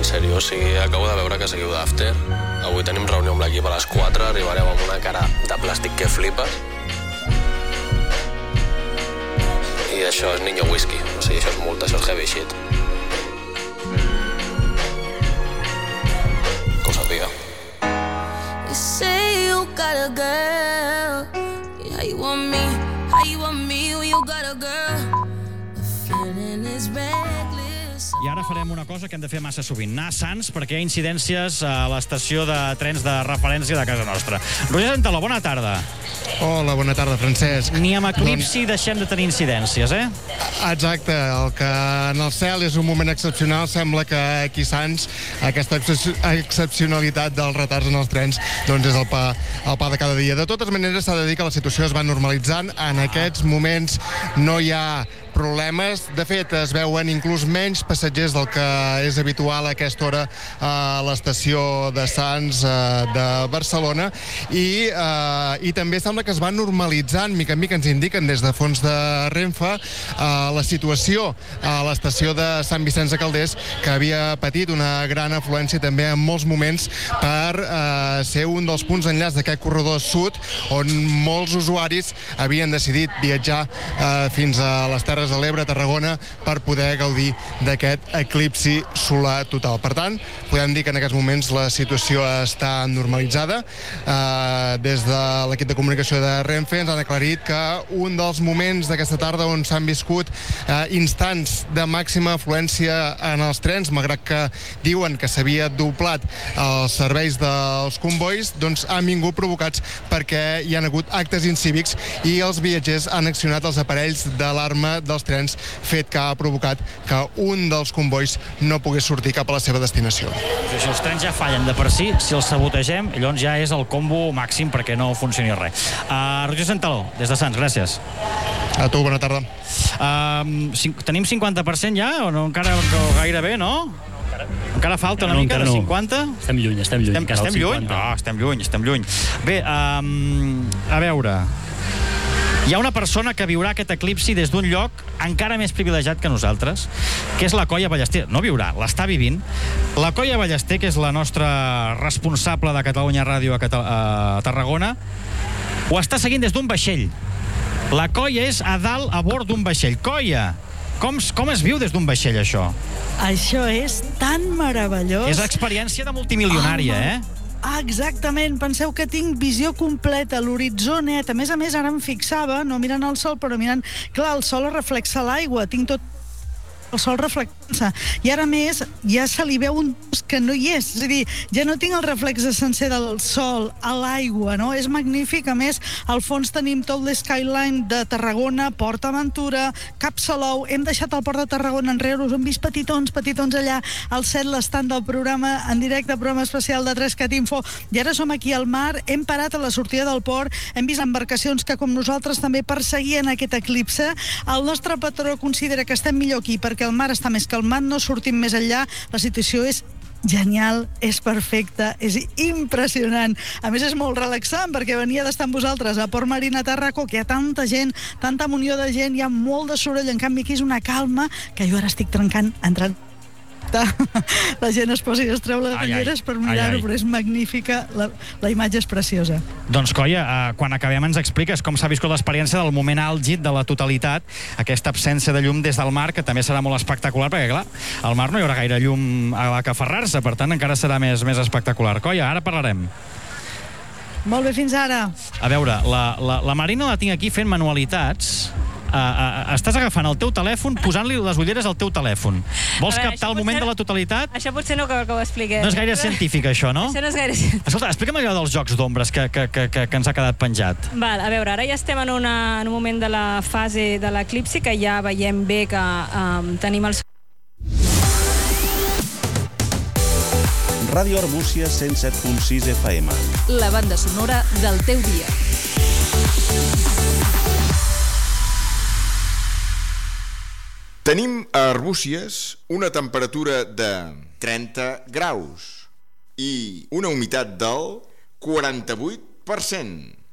en sèrio, o sigui, acabo de veure que seguiu d'after. Avui tenim reunió amb l'equip a les 4, arribareu amb una cara de plàstic que flipa. I això és niño whisky, o sigui, això és multa, això és heavy shit. Que ho sàpiga. You say you got a girl, yeah, you want me, how you want me when you got a girl, the feeling is reckless. I ara farem una cosa que hem de fer massa sovint, anar a Sants, perquè hi ha incidències a l'estació de trens de referència de casa nostra. Roger Santaló, bona tarda. Hola, bona tarda, Francesc. Ni amb eclipsi deixem de tenir incidències, eh? Exacte, el que en el cel és un moment excepcional, sembla que aquí a Sants aquesta excepcionalitat dels retards en els trens doncs és el pa de cada dia. De totes maneres, s'ha de dir que la situació es va normalitzant. En aquests moments no hi ha problemes. De fet, es veuen inclús menys passatgers del que és habitual a aquesta hora a l'estació de Sants de Barcelona i també sembla que es va normalitzant, mica en mica ens indiquen des de fons de Renfe, la situació a l'estació de Sant Vicenç de Calders, que havia patit una gran afluència també en molts moments per ser un dels punts d'enllaç d'aquest corredor sud on molts usuaris havien decidit viatjar fins a les Terres de l'Ebre, Tarragona, per poder gaudir d'aquest eclipsi solar total. Per tant, podem dir que en aquests moments la situació està normalitzada. Des de l'equip de comunicació de Renfe ens han aclarit que un dels moments d'aquesta tarda on s'han viscut instants de màxima afluència en els trens, malgrat que diuen que s'havia doblat els serveis dels combois, doncs han vingut provocats perquè hi han hagut actes incívics i els viatgers han accionat els aparells d'alarma dels trens, fet que ha provocat que un dels combois no pogués sortir cap a la seva destinació. Si els trens ja fallen de per si els sabotegem, llavors ja és el combo màxim perquè no funcioni res. Roger Santaló, des de Sants, gràcies. A tu, bona tarda. Tenim 50% ja o no? Encara gairebé, no? Encara falta una mica de 50? Estem lluny. Estem lluny? Estem lluny. Bé, a veure... Hi ha una persona que viurà aquest eclipsi des d'un lloc encara més privilegiat que nosaltres, que és la Coia Ballester. No viurà, l'està vivint. La Coia Ballester, que és la nostra responsable de Catalunya Ràdio a Tarragona, ho està seguint des d'un vaixell. La Coia és a dalt, a bord d'un vaixell. Coia, com es viu des d'un vaixell, això? Això és tan meravellós. És experiència de multimilionària, eh? Exactament, penseu que tinc visió completa, l'horitzó net. A més, ara em fixava, no mirant el sol, però mirant... Clar, el sol reflexa l'aigua, tinc tot el sol reflexant-se. I ara més, ja se li veu un que no hi és. És a dir, ja no tinc el reflex sencer del sol a l'aigua, no? És magnífic. A més, al fons tenim tot l'skyline de Tarragona, Port Aventura, Cap Salou. Hem deixat el Port de Tarragona enrere, us hem vist petitons allà al set, l'estand del programa en directe, programa especial de 3CAT Info. I ara som aquí al mar, hem parat a la sortida del port, hem vist embarcacions que, com nosaltres, també perseguien aquest eclipse. El nostre patró considera que estem millor aquí perquè el mar està més calmat, no sortim més enllà, la situació és genial, és perfecta, és impressionant. A més, és molt relaxant, perquè venia d'estar amb vosaltres a Port Marina Tarraco, que hi ha tanta gent, tanta munió de gent, hi ha molt de soroll, en canvi aquí és una calma que jo ara estic trencant, entrant. La gent es posa i es treu les ulleres per mirar-ho, però és magnífica, la imatge és preciosa. Doncs, Coia, quan acabem ens expliques com s'ha viscut l'experiència del moment àlgid de la totalitat, aquesta absència de llum des del mar, que també serà molt espectacular, perquè, clar, al mar no hi haurà gaire llum a la que aferrar-se, per tant, encara serà més espectacular. Coia, ara parlarem. Molt bé, fins ara. A veure, la Marina la tinc aquí fent manualitats. Estàs agafant el teu telèfon, posant-li les ulleres al teu telèfon. Vols captar el moment de la totalitat? Això potser no cal que ho expliquem. No és gaire científic, això, no? Això no és gaire científic. Escolta, explica'm allò dels jocs d'ombres que ens ha quedat penjat. Val, a veure, ara ja estem en un moment de la fase de l'eclipsi, que ja veiem bé que tenim el... Ràdio Arbúcies 107.6 FM. La banda sonora del teu dia. Tenim a Arbúcies una temperatura de 30 graus i una humitat del 48%.